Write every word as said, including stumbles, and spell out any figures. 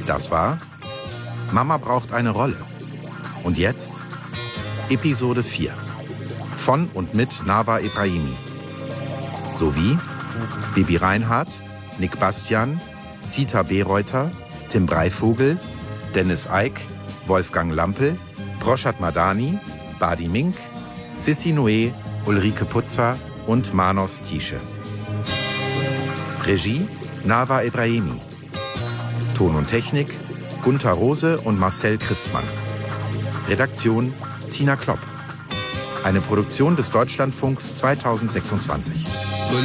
Das war Mama braucht eine Rolle. Und jetzt Episode vier. Von und mit Nawa Ebrahimi. Sowie Bibi Reinhardt, Nick Bastian, Zita Bereuter, Tim Breivogel, Dennis Eick, Wolfgang Lampel, Proshat Madani, Badi Mink, Sissi Noé, Ulrike Putzer und Manos Tische. Regie Nawa Ebrahimi. Ton und Technik Gunther Rose und Marcel Christmann. Redaktion Tina Klopp. Eine Produktion des Deutschlandfunks zweitausendsechsundzwanzig.